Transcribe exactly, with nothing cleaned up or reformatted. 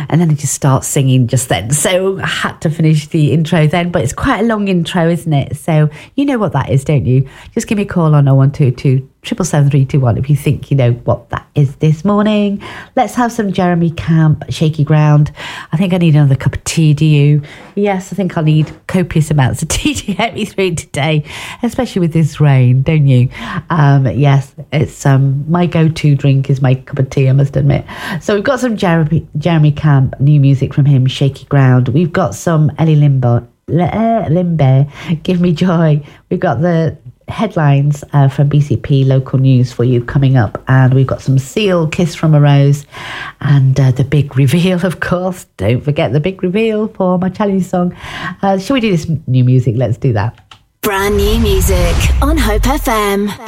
and then he just starts singing just then. So I had to finish the intro then, but it's quite a long intro, isn't it? So you know what that is, don't you? Just give me a call on oh one two two, seven seven three two one if you think you know what that is this morning. Let's have some Jeremy Camp, Shaky Ground. I think I need another cup of tea, do you? Yes, I think I'll need copious amounts of tea to get me through today, especially with this rain, don't you? Um, yes, it's um, my go-to drink is my cup of tea, I must admit. So we've got some Jeremy, Jeremy Camp, new music from him, Shaky Ground. We've got some Ellie Limbo, Limbe, Give Me Joy. We've got the headlines uh, from B C P local news for you coming up, and we've got some Seal, Kiss from a Rose, and uh, the big reveal, of course. Don't forget the big reveal for my challenge song. Uh, shall we do this new music? Let's do that. Brand new music on Hope F M.